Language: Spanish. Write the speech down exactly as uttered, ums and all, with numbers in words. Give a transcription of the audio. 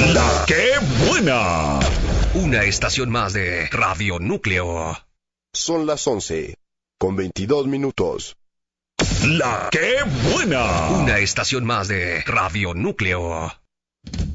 La que buena. Una estación más de Radio Núcleo. Son las once, con veintidós minutos. La que buena. Una estación más de Radio Núcleo.